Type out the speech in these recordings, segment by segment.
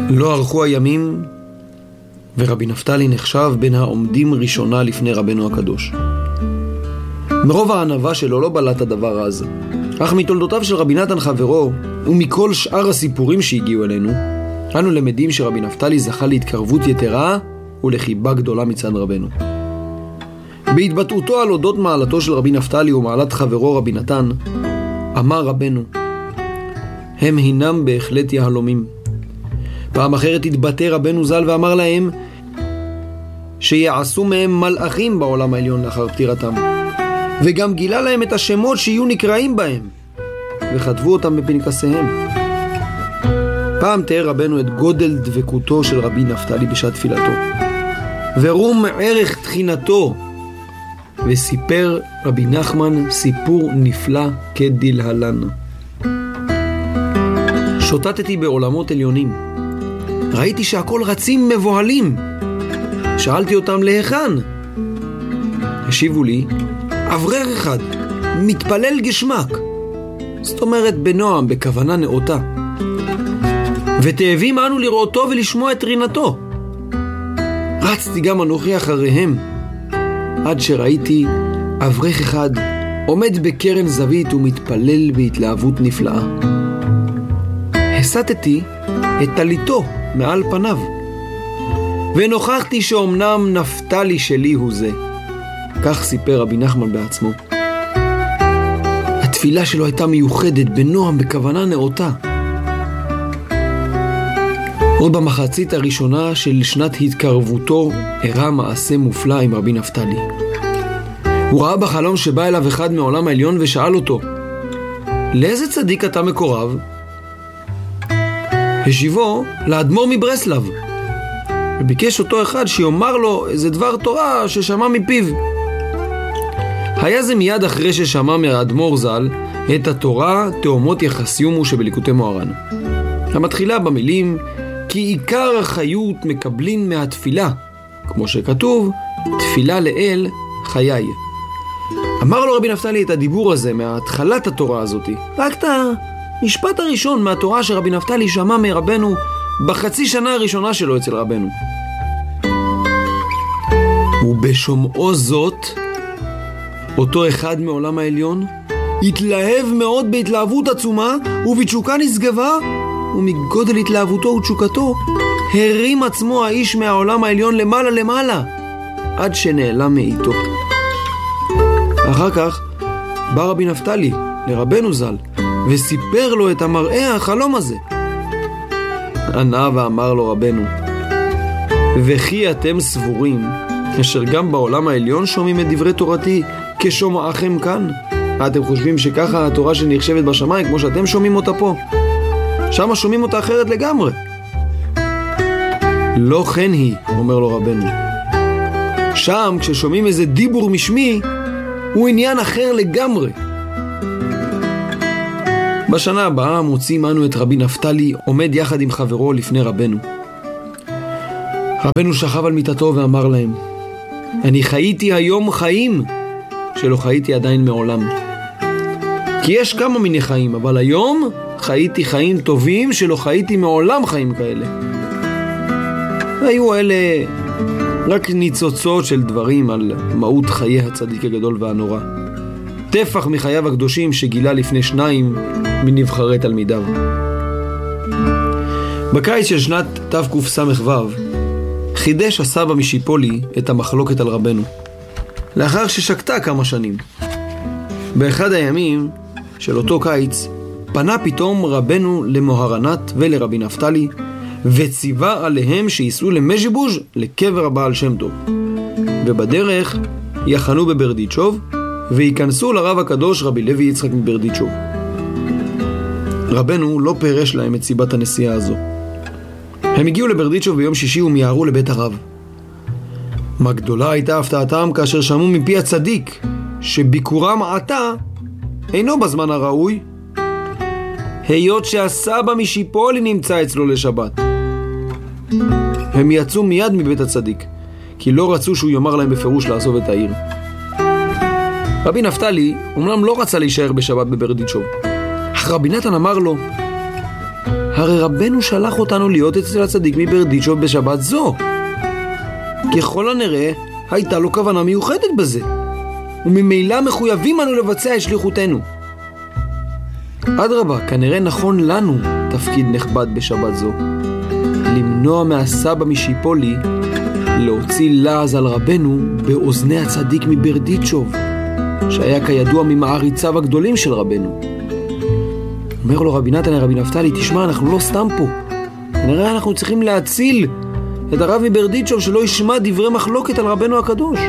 לא ארכו הימים, ורבי נפתלי נחשב בין העומדים ראשונה לפני רבנו הקדוש. מרוב הענווה שלו לא בלט הדבר אז, אך מתולדותיו של רבי נתן חברו, ומכל שאר הסיפורים שהגיעו אלינו, אנו למדים שרבי נפתלי זכה להתקרבות יתרה ולחיבה גדולה מצד רבנו. בהתבטאותו על אודות מעלתו של רבי נפתלי ומעלת חברו רבי נתן, אמר רבנו, הם הינם בהחלט יהלומים. פעם אחרת התבטא רבנו ז"ל ואמר להם שיעשו מהם מלאכים בעולם העליון לאחר פטירתם, וגם גילה להם את השמות שיהיו נקראים בהם, וכתבו אותם בפנקסיהם. פעם תיאר רבנו את גודל דבקותו של רבי נפתלי בשעת תפילתו, ורום ערך תחינתו, וסיפר רבי נחמן סיפור נפלא כדלהלן. שוטטתי בעולמות עליונים, ראיתי שהכל רצים מבוהלים. שאלתי אותם להיכן? השיבו לי, אברר אחד, מתפלל גשמק, זאת אומרת בנועם, בכוונה נאותה, ותאבים אנו לראותו ולשמוע את רינתו. רצתי גם אנוכי אחריהם, עד שראיתי אברך אחד עומד בקרן זווית ומתפלל בהתלהבות נפלאה. הסתתי את טליתו מעל פניו, ונוכחתי שאומנם נפתלי שלי הוא זה. כך סיפר רבי נחמן בעצמו. התפילה שלו הייתה מיוחדת, בנועם, בכוונה נאותה. עוד במחצית הראשונה של שנת התקרבותו הראה מעשה מופלא עם רבי נפתלי. הוא ראה בחלום שבא אליו אחד מעולם העליון ושאל אותו, לאיזה צדיק אתה מקורב? השיבו, לאדמו"ר מברסלב, וביקש אותו אחד שיאמר לו איזה דבר תורה ששמע מפיו. היה זה מיד אחרי ששמע מהאדמו"ר ז"ל את התורה תאומות יחסיומו שבליקוטי מוהר"ן, המתחילה במילים כי עיקר החיות מקבלין מהתפילה, כמו שכתוב, תפילה לאל חיי. אמר לו רבי נפתלי את הדיבור הזה מהתחלת התורה הזאת, רק את המשפט הראשון מהתורה שרבי נפתלי שמע מרבנו בחצי שנה הראשונה שלו אצל רבנו. ובשומעו זאת, אותו אחד מעולם העליון התלהב מאוד בהתלהבות עצומה ובתשוקה נשגבה, ומגודל התלהבותו ותשוקתו הרים עצמו האיש מהעולם העליון למעלה למעלה עד שנעלם מאיתו. אחר כך בא רבי נפתלי לרבנו ז"ל וסיפר לו את המראה החלום הזה. ענה ואמר לו רבנו, וכי אתם סבורים אשר גם בעולם העליון שומעים את דברי תורתי כשומעכם כאן? אתם חושבים שככה התורה שנחשבת בשמיים כמו שאתם שומעים אותה פה? שם שומעים אותה אחרת לגמרי. לא כן היא, אומר לו רבנו. שם כששומעים איזה דיבור משמי הוא עניין אחר לגמרי. בשנה הבאה מוצאים אנו את רבי נפתלי עומד יחד עם חברו לפני רבנו. רבנו שכב על מיטתו ואמר להם, אני חייתי היום חיים שלא חייתי עדיין מעולם. כי יש כמה מיני חיים, אבל היום חייתי חיים טובים שלא חייתי מעולם חיים כאלה. היו אלה רק ניצוצות של דברים על מהות חיי הצדיק הגדול והנורא. טפח מחייו הקדושים שגילה לפני שניים מנבחרי תלמידיו. בקיץ של שנת תקס"ו חידש הסבא משיפולי את המחלוקת על רבנו, לאחר ששקטה כמה שנים. באחד הימים של אותו קיץ פנה פתאום רבנו למוהר"נת ולרבי נפתלי וציווה עליהם שיסעו למז'יבוז' לקבר הבעל שם טוב, ובדרך יחנו בברדיצ'וב וייכנסו לרב הקדוש רבי לוי יצחק מברדיצ'וב. רבנו לא פירש להם את סיבת הנסיעה הזו. הם הגיעו לברדיצ'וב ביום שישי ומיהרו לבית הרב. מה גדולה הייתה הפתעתם כאשר שמעו מפי הצדיק שביקורם עתה אינו בזמן הראוי, היות שהסבא משיפולי נמצא אצלו לשבת. הם יצאו מיד מבית הצדיק, כי לא רצו שהוא יאמר להם בפירוש לעזוב את העיר. רבי נפתלי אומנם לא רצה להישאר בשבת בברדיצ'וב, אך רבי נתן אמר לו, הרי רבנו שלח אותנו להיות אצל הצדיק מברדיצ'וב בשבת זו. ככל הנראה, הייתה לו כוונה מיוחדת בזה, וממילא מחויבים אנו לבצע את שליחותנו. אדרבה, כנראה נכון לנו תפקיד נכבד בשבת זו, למנוע מהסבא משיפולי להוציא לעז על רבנו באוזני הצדיק מברדיצ'וב, שהיה כידוע ממעריציו הגדולים של רבנו. אומר לו רבי נתן לרבי נפתלי, תשמע, אנחנו לא סתם פה, כנראה אנחנו צריכים להציל את הרב מברדיצ'וב שלא ישמע דברי מחלוקת על רבנו הקדוש.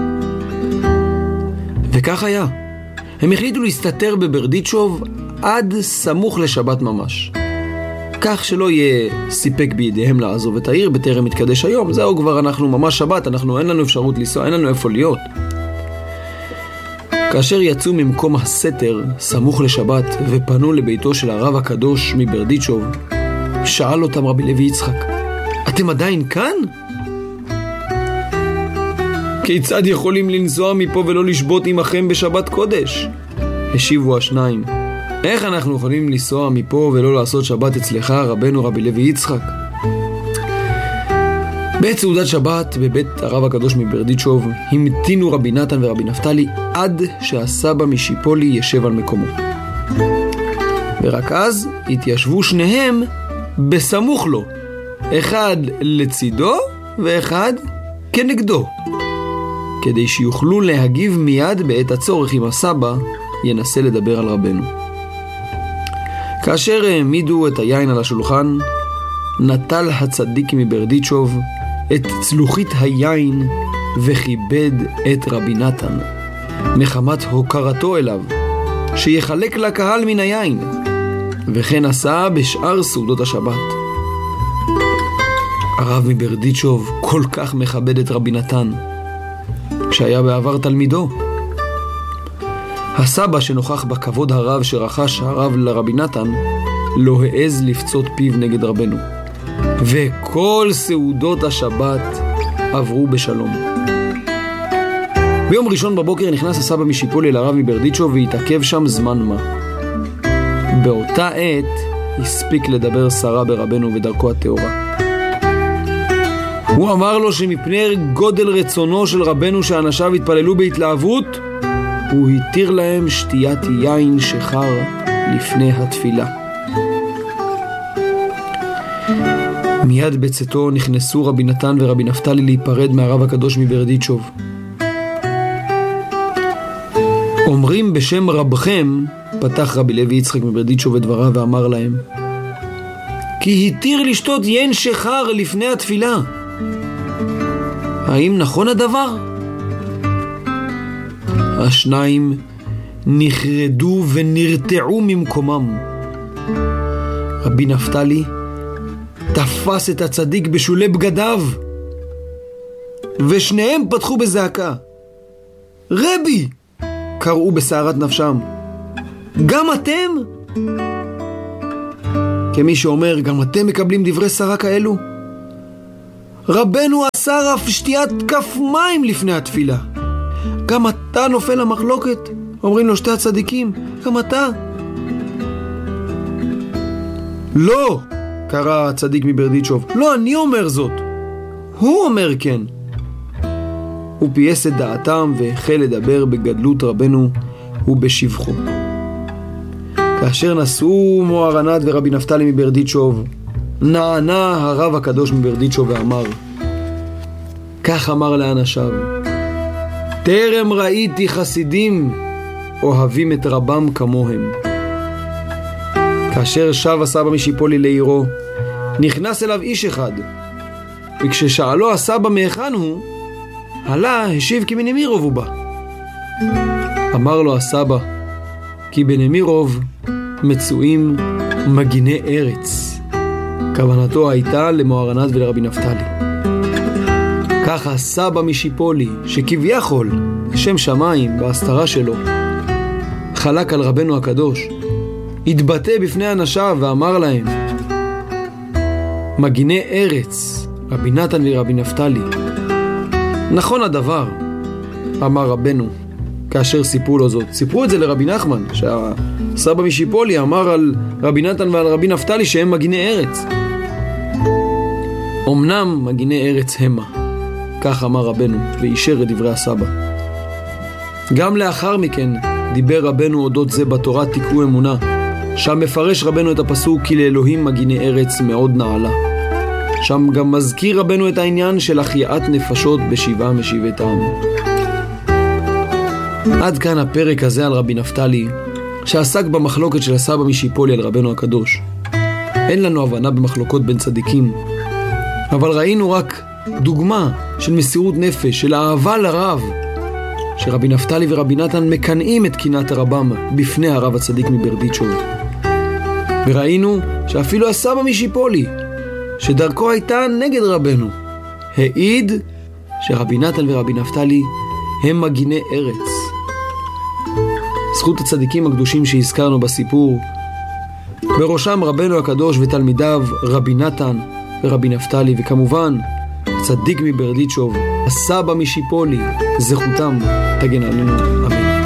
וכך היה. הם החליטו להסתתר בברדיצ'וב עד סמוך לשבת ממש, כך שלא יהיה סיפק בידיהם לעזוב את העיר בטרם מתקדש היום. זהו, כבר אנחנו ממש שבת, אין לנו אפשרות לנסוע, אין לנו איפה להיות. כאשר יצאו ממקום הסתר סמוך לשבת ופנו לביתו של הרב הקדוש מברדיצ'וב, שאל אותם רבי לוי יצחק, אתם עדיין כאן? כיצד יכולים לנסוע מפה ולא לשבות עמכם בשבת קודש? השיבו השניים, איך אנחנו יכולים לנסוע מפה ולא לעשות שבת אצלך, רבנו רבי לוי יצחק? בעת סעודת שבת בבית הרב הקדוש מברדיצ'וב המתינו רבי נתן ורבי נפתלי עד שהסבא משיפולי ישב על מקומו, ורק אז התיישבו שניהם בסמוך לו, אחד לצידו ואחד כנגדו, כדי שיוכלו להגיב מיד בעת הצורך אם הסבא ינסה לדבר על רבנו. כאשר העמידו את היין על השולחן, נטל הצדיק מברדיצ'וב את צלוחית היין וכיבד את רבי נתן, מחמת הוקרתו אליו, שיחלק לקהל מן היין, וכן עשה בשאר סעודות השבת. הרב מברדיצ'וב כל כך מכבד את רבי נתן, כשהיה בעבר תלמידו. הסבא שנוכח בכבוד הרב שרחש הרב לרבי נתן, לא העז לפצות פיו נגד רבנו, וכל סעודות השבת עברו בשלום. ביום ראשון בבוקר נכנס הסבא משיפולי לרב מברדיצ'וב והתעכב שם זמן מה. באותה עת הספיק לדבר שרה ברבנו ודרכו התאורה. הוא אמר לו שמפני גודל רצונו של רבנו שאנשיו התפללו בהתלהבות, הוא התיר להם שתיית יין שחר לפני התפילה. מיד בצאתו נכנסו רבי נתן ורבי נפתלי להיפרד מהרב הקדוש מברדיצ'וב. אומרים בשם רבכם, פתח רבי לוי יצחק מברדיצ'וב את דבריו ואמר להם, כי התיר לשתות יין שחר לפני התפילה. האם נכון הדבר? השניים נחרדו ונרתעו ממקומם. רבי נפתלי תפס את הצדיק בשולי בגדיו, ושניהם פתחו בזעקה. רבי! קראו בסערת נפשם. גם אתם? כמי שאומר, גם אתם מקבלים דברי שרה כאלו? רבנו אסר אף שתיית כף מים לפני התפילה. גם אתה נופל למחלוקת? אומרים לו שתי הצדיקים, גם אתה? לא, קרא הצדיק מברדיצ'וב, לא אני אומר זאת, הוא אומר כן. הוא פייס את דעתם והחל לדבר בגדלות רבנו ובשבחו. כאשר נסעו מוהרנת ורבי נפתלי מברדיצ'וב, נענה הרב הקדוש מברדיצ'וב ואמר, כך אמר לאנשיו, טרם ראיתי חסידים אוהבים את רבם כמוהם. כאשר שב הסבא משיפולי לעירו, נכנס אליו איש אחד, וכששאלו הסבא מהיכן הוא, עלה, השיב כי בנמירוב הוא בא. אמר לו הסבא, כי בנמירוב מצויים מגיני ארץ. כוונתו הייתה למוהרנת ולרבי נפתלי. ככה הסבא משיפולי, שכביכול שם שמיים בהסתרה שלו, חלק על רבנו הקדוש, התבטא בפני אנשיו ואמר להם, מגיני ארץ, רבי נתן ורבי נפתלי. נכון הדבר, אמר רבנו, כאשר סיפרו לו זאת. סיפרו את זה לרבי נחמן, שהסבא משיפולי אמר על רבי נתן ועל רבי נפתלי שהם מגיני ארץ. אמנם מגיני ארץ המה, כך אמר רבנו ואישר את דברי הסבא. גם לאחר מכן דיבר רבנו אודות זה בתורה תקראו אמונה, שם מפרש רבנו את הפסוק כי לאלוהים מגיני ארץ מאוד נעלה. שם גם מזכיר רבנו את העניין של החייאת נפשות בשבעה משבעתם. עד כאן הפרק הזה על רבי נפתלי, שעסק במחלוקת של הסבא משיפולי על רבנו הקדוש. אין לנו הבנה במחלוקות בין צדיקים, אבל ראינו רק דוגמה של מסירות נפש, של אהבה לרב, שרבי נפתלי ורבי נתן מקנאים את קנאת הרבם בפני הרב הצדיק מברדיצ'וב. וראינו שאפילו הסבא משיפולי, שדרכו הייתה נגד רבנו, העיד שרבי נתן ורבי נפתלי הם מגיני ארץ. זכות הצדיקים הקדושים שהזכרנו בסיפור, בראשם רבנו הקדוש ותלמידיו רבי נתן ורבי נפתלי, וכמובן צדיק מברדיצ'וב, הסבא משיפולי, זכותם תגן עלינו, אמן.